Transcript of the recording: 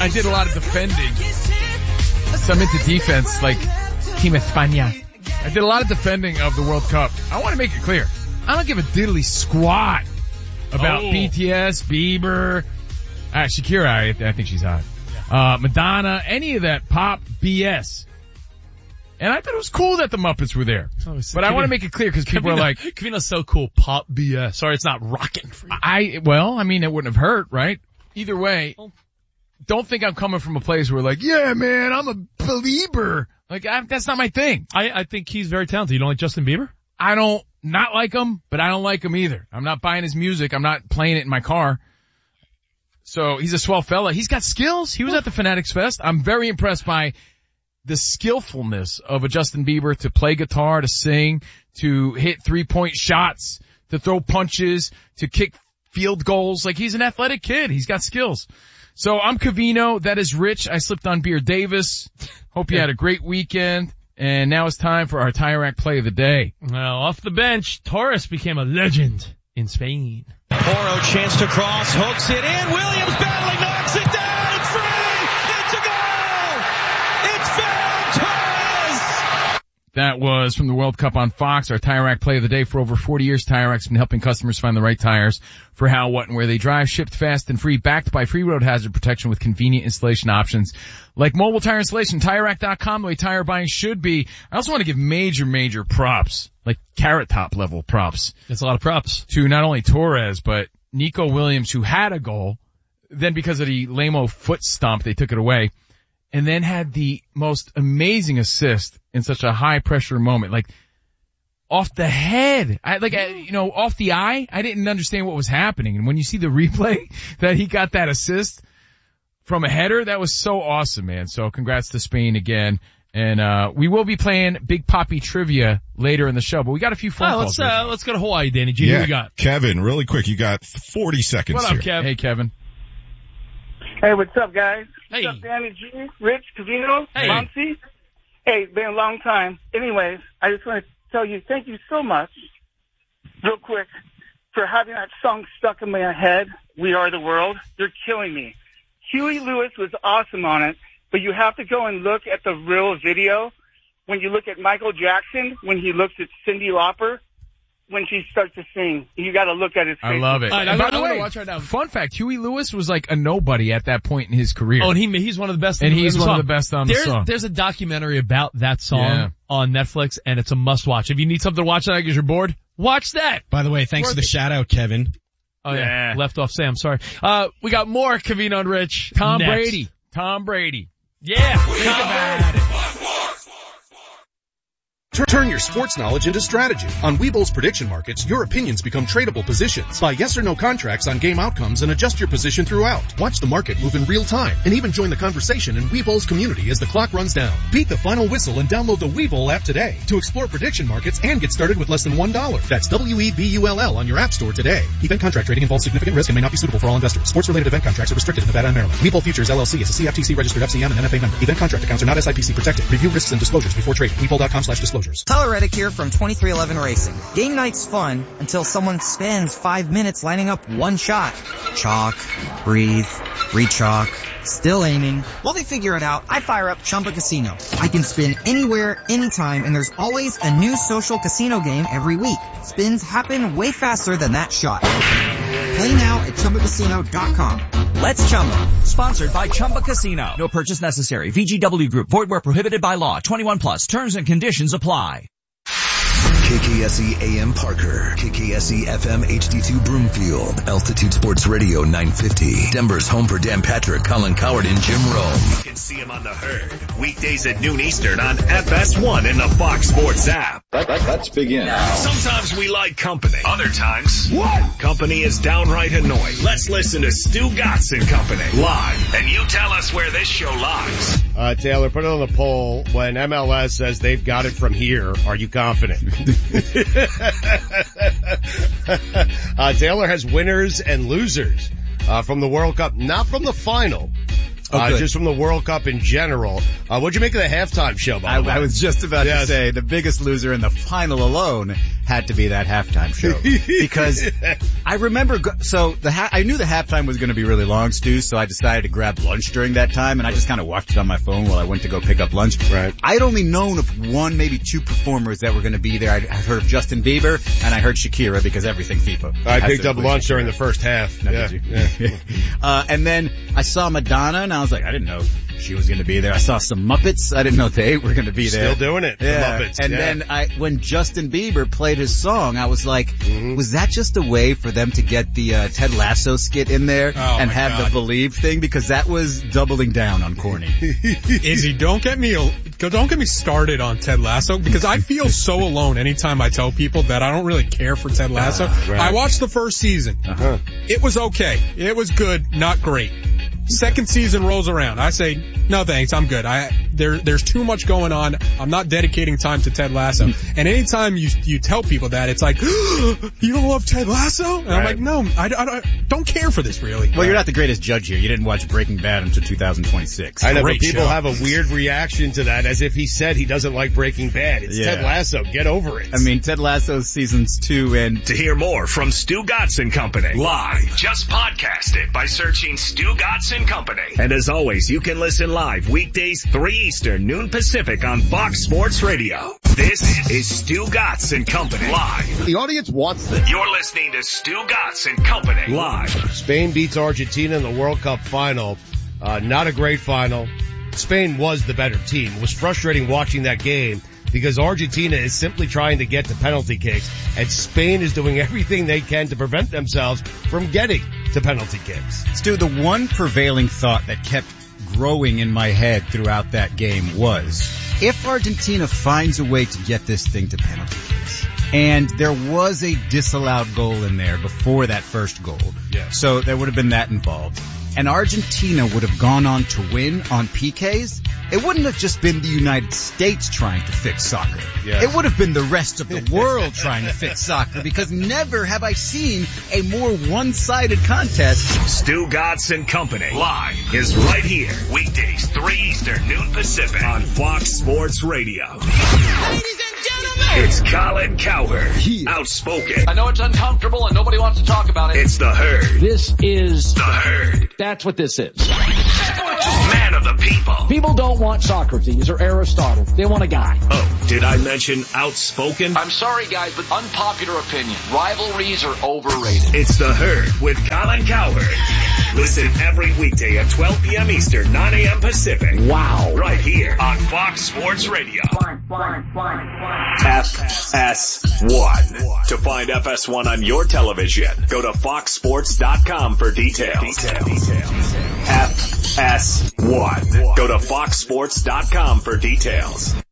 I did a lot of defending. So I'm into defense, like Team España. I did a lot of defending of the World Cup. I want to make it clear. I don't give a diddly squat about BTS, Bieber, Shakira. I think she's hot. Madonna, any of that pop BS. And I thought it was cool that the Muppets were there. But I want to make it clear because people are like, Kavina's so cool, pop BS. Sorry, it's not rocking for you. it wouldn't have hurt, right? Either way, don't think I'm coming from a place where like, yeah, man, I'm a believer. Like, that's not my thing. I think he's very talented. You don't like Justin Bieber? I don't not like him, but I don't like him either. I'm not buying his music. I'm not playing it in my car. So he's a swell fella. He's got skills. He was at the Fanatics Fest. I'm very impressed by the skillfulness of a Justin Bieber to play guitar, to sing, to hit 3-point shots, to throw punches, to kick field goals. Like, he's an athletic kid. He's got skills. So I'm Covino. That is Rich. I slipped on Beer Davis. Hope you had a great weekend. And now it's time for our Tire Rack play of the day. Well, off the bench, Torres became a legend in Spain. Porro chance to cross, hooks it in. Williams battling, knocks it down. It's free. It's a goal. It's Ferran Torres. That was from the World Cup on Fox, our Tire Rack play of the day. For over 40 years, Tire Rack's been helping customers find the right tires for how, what, and where they drive. Shipped fast and free, backed by free road hazard protection with convenient installation options like mobile tire installation. TireRack.com, the way tire buying should be. I also want to give major props, like Carrot Top level props. That's a lot of props. To not only Torres, but Nico Williams, who had a goal. Then because of the lame-o foot stomp, they took it away. And then had the most amazing assist in such a high-pressure moment. Like, off the head. Off the eye, I didn't understand what was happening. And when you see the replay that he got that assist from a header, that was so awesome, man. So congrats to Spain again. And we will be playing Big Poppy Trivia later in the show, but we got a few phone calls. Let's go to Hawaii, Danny G. Who we got? Kevin, really quick. You got 40 seconds What up, here. Kev? Hey, Kevin. Hey, what's up, guys? Hey. What's up, Danny G, Rich, Covino, Hey. Monty? Hey, been a long time. Anyways, I just want to tell you thank you so much, real quick, for having that song stuck in my head, We Are the World. You're killing me. Huey Lewis was awesome on it, but you have to go and look at the real video. When you look at Michael Jackson, when he looks at Cyndi Lauper, when she starts to sing, you got to look at his face. I love it. All right, And by I'm the gonna way, watch right now. fun fact, Huey Lewis was like a nobody at that point in his career. Oh, and he's one of the best. And in he's the one of song. the best on the song. There's a documentary about that song on Netflix, and it's a must watch. If you need something to watch tonight because you're bored, watch that. By the way, thanks for the shout out, Kevin. Oh yeah, left off Sam. Sorry. We got more Covino and Rich. Tom next. Brady. Tom Brady. Yeah. Think about it. Turn your sports knowledge into strategy. On Webull's prediction markets, your opinions become tradable positions. Buy yes or no contracts on game outcomes and adjust your position throughout. Watch the market move in real time and even join the conversation in Webull's community as the clock runs down. Beat the final whistle and download the Webull app today to explore prediction markets and get started with less than $1. That's WEBULL on your app store today. Event contract trading involves significant risk and may not be suitable for all investors. Sports-related event contracts are restricted in Nevada and Maryland. Webull Futures LLC is a CFTC registered FCM and NFA member. Event contract accounts are not SIPC protected. Review risks and disclosures before trading. Webull.com/disclosures. Tyler Reddick here from 2311 Racing. Game night's fun until someone spends 5 minutes lining up one shot. Chalk, breathe, re-chalk, still aiming. While they figure it out, I fire up Chumba Casino. I can spin anywhere, anytime, and there's always a new social casino game every week. Spins happen way faster than that shot. Play now at ChumbaCasino.com. Let's Chumba. Sponsored by Chumba Casino. No purchase necessary. VGW Group. Void where prohibited by law. 21 plus. Terms and conditions apply. KKSE AM Parker, KKSE FM HD2 Broomfield, Altitude Sports Radio 950, Denver's home for Dan Patrick, Colin Coward, and Jim Rome. You can see him on the Herd, weekdays at noon Eastern on FS1 and the Fox Sports app. Let's begin. Sometimes we like company. Other times, company is downright annoying. Let's listen to Stu Gatz and Company live, and you tell us where this show lies. Taylor, put it on the poll. When MLS says they've got it from here, are you confident? Taylor has winners and losers from the World Cup, not from the final. Just from the World Cup in general. What'd you make of the halftime show, by the way? I was just about to say the biggest loser in the final alone had to be that halftime show because I remember. I knew the halftime was going to be really long, Stu. So I decided to grab lunch during that time, and I just kind of watched it on my phone while I went to go pick up lunch. Right. I'd only known of one, maybe two performers that were going to be there. I heard of Justin Bieber and I heard Shakira because everything FIFA. I picked up lunch during the first half. No, and then I saw Madonna, and I was like, I didn't know she was going to be there. I saw some Muppets. I didn't know they were going to be there. Still doing it. Yeah. The Muppets. And then when Justin Bieber played his song, I was like, was that just a way for them to get the Ted Lasso skit in there and have the Believe thing? Because that was doubling down on corny. Izzy, don't get me started on Ted Lasso, because I feel so alone anytime I tell people that I don't really care for Ted Lasso. Right. I watched the first season. It was okay. It was good, not great. Second season rolls around. I say, no thanks, I'm good. There's too much going on. I'm not dedicating time to Ted Lasso. And anytime you tell people that, it's like, you don't love Ted Lasso? And I'm like, no, I don't care for this really. Well, you're not the greatest judge here. You didn't watch Breaking Bad until 2026. I know, but people have a weird reaction to that, as if he said he doesn't like Breaking Bad. It's Ted Lasso. Get over it. I mean, Ted Lasso's seasons 2 and... To hear more from Stu Gatz and Company live, just podcast it by searching Stu Gatz and Company. And as always, you can listen live weekdays 3 Eastern, noon Pacific on Fox Sports Radio. This is Stu Gatz and Company live. The audience wants this. You're listening to Stu Gatz and Company live. Spain beats Argentina in the World Cup final. Not a great final. Spain was the better team. It was frustrating watching that game because Argentina is simply trying to get to penalty kicks, and Spain is doing everything they can to prevent themselves from getting to penalty kicks. Stu, the one prevailing thought that kept growing in my head throughout that game was, if Argentina finds a way to get this thing to penalty kicks, and there was a disallowed goal in there before that first goal, so there would have been that involved, and Argentina would have gone on to win on PKs, it wouldn't have just been the United States trying to fix soccer. Yes. It would have been the rest of the world trying to fix soccer, because never have I seen a more one-sided contest. Stu Gatz and Company live is right here. Weekdays 3 Eastern, noon Pacific on Fox Sports Radio. Ladies and gentlemen, it's Colin Cowherd, outspoken. I know it's uncomfortable and nobody wants to talk about it. It's the Herd. This is the Herd. That's what this is. Man of the people. People don't want Socrates or Aristotle. They want a guy. Oh, did I mention outspoken? I'm sorry, guys, but unpopular opinion. Rivalries are overrated. It's the Herd with Colin Cowherd. Listen every weekday at 12 p.m. Eastern, 9 a.m. Pacific. Wow. Right here on Fox Sports Radio. FS1. To find FS1 on your television, go to foxsports.com for details. FS1. Go to foxsports.com for details.